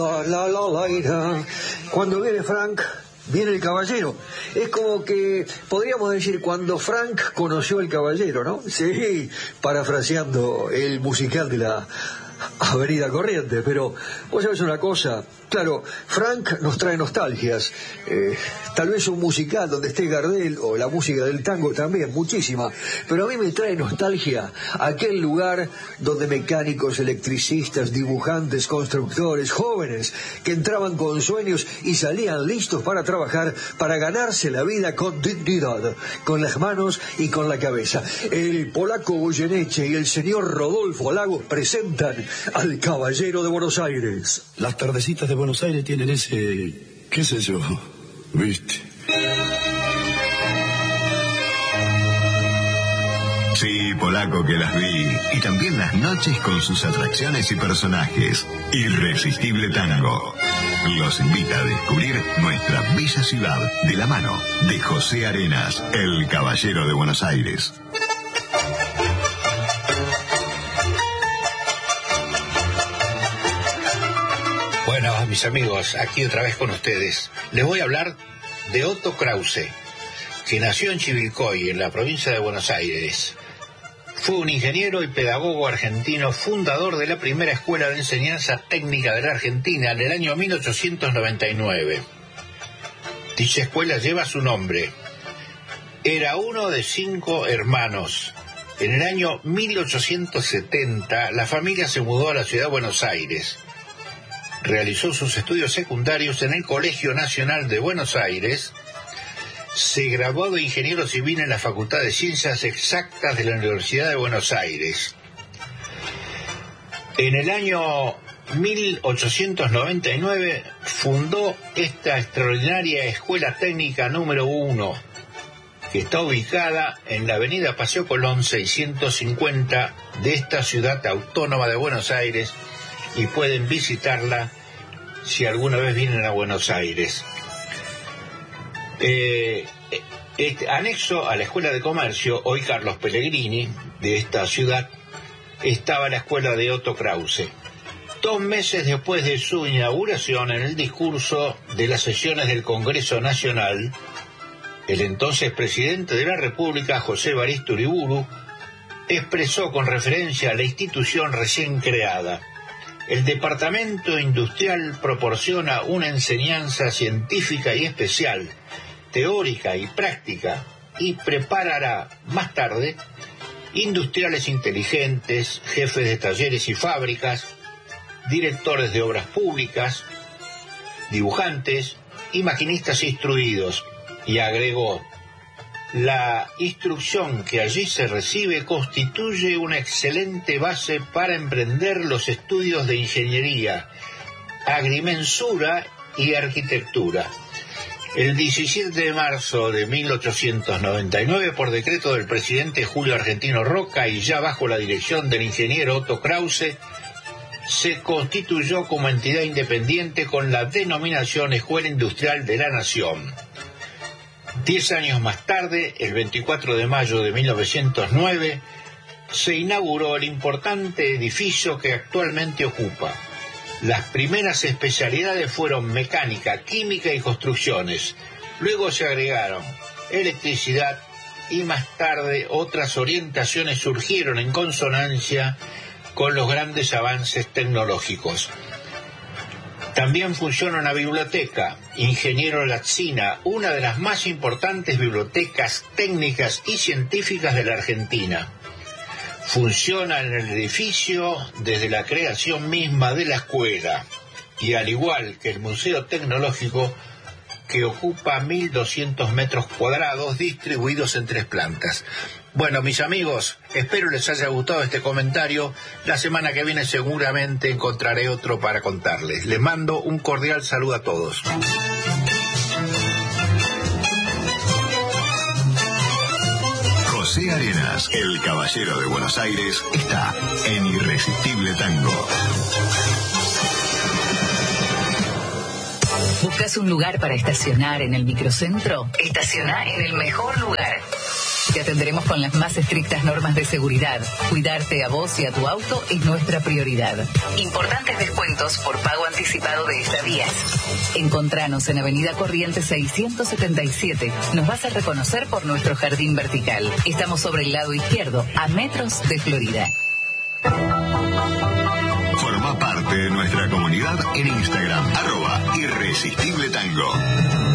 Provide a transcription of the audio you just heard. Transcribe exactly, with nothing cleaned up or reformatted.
La, la, la, la, la. Cuando viene Frank, viene el caballero. Es como que podríamos decir cuando Frank conoció el caballero, ¿no? Sí, parafraseando el musical de la Avenida Corrientes, pero vos sabés una cosa, claro, Frank nos trae nostalgias, eh, tal vez un musical donde esté Gardel o la música del tango también, muchísima, pero a mí me trae nostalgia aquel lugar donde mecánicos, electricistas, dibujantes, constructores, jóvenes que entraban con sueños y salían listos para trabajar, para ganarse la vida con dignidad, con las manos y con la cabeza. El polaco Goyeneche y el señor Rodolfo Lagos presentan al Caballero de Buenos Aires. Las tardecitas de Buenos Aires tienen ese, qué sé yo, ¿viste? Sí, polaco, que las vi. Y también las noches con sus atracciones y personajes. Irresistible Tango. Los invita a descubrir nuestra bella ciudad de la mano de José Arenas, el Caballero de Buenos Aires. Bueno, mis amigos, aquí otra vez con ustedes. Les voy a hablar de Otto Krause, que nació en Chivilcoy, en la provincia de Buenos Aires. Fue un ingeniero y pedagogo argentino, fundador de la primera escuela de enseñanza técnica de la Argentina en el año mil ochocientos noventa y nueve. Dicha escuela lleva su nombre. Era uno de cinco hermanos. En el año mil ochocientos setenta, la familia se mudó a la ciudad de Buenos Aires. Realizó sus estudios secundarios en el Colegio Nacional de Buenos Aires. Se graduó de ingeniero civil en la Facultad de Ciencias Exactas de la Universidad de Buenos Aires. En el año mil ochocientos noventa y nueve fundó esta extraordinaria Escuela Técnica número uno, que está ubicada en la avenida Paseo Colón seiscientos cincuenta de esta ciudad autónoma de Buenos Aires, y pueden visitarla si alguna vez vienen a Buenos Aires. Eh, este, anexo a la Escuela de Comercio, hoy Carlos Pellegrini, de esta ciudad, estaba la escuela de Otto Krause. Dos meses después de su inauguración, en el discurso de las sesiones del Congreso Nacional, el entonces presidente de la República, José Evaristo Uriburu, expresó con referencia a la institución recién creada: el Departamento Industrial proporciona una enseñanza científica y especial, teórica y práctica, y preparará más tarde industriales inteligentes, jefes de talleres y fábricas, directores de obras públicas, dibujantes y maquinistas instruidos. Y agregó: la instrucción que allí se recibe constituye una excelente base para emprender los estudios de ingeniería, agrimensura y arquitectura. El diecisiete de marzo de mil ochocientos noventa y nueve, por decreto del presidente Julio Argentino Roca y ya bajo la dirección del ingeniero Otto Krause, se constituyó como entidad independiente con la denominación Escuela Industrial de la Nación. Diez años más tarde, el veinticuatro de mayo de mil novecientos nueve, se inauguró el importante edificio que actualmente ocupa. Las primeras especialidades fueron mecánica, química y construcciones. Luego se agregaron electricidad y más tarde otras orientaciones surgieron en consonancia con los grandes avances tecnológicos. También funciona una biblioteca, Ingeniero Lazzina, una de las más importantes bibliotecas técnicas y científicas de la Argentina. Funciona en el edificio desde la creación misma de la escuela, y al igual que el Museo Tecnológico, que ocupa mil doscientos metros cuadrados distribuidos en tres plantas. Bueno, mis amigos, espero les haya gustado este comentario. La semana que viene seguramente encontraré otro para contarles. Les mando un cordial saludo a todos. José Arenas, el Caballero de Buenos Aires, está en Irresistible Tango. ¿Buscas un lugar para estacionar en el microcentro? Estaciona en el mejor lugar. Te atenderemos con las más estrictas normas de seguridad. Cuidarte a vos y a tu auto es nuestra prioridad. Importantes descuentos por pago anticipado de estadías. Encontranos en Avenida Corrientes seiscientos setenta y siete. Nos vas a reconocer por nuestro jardín vertical. Estamos sobre el lado izquierdo, a metros de Florida. Forma parte de nuestra comunidad en Instagram, arroba Irresistible Tango.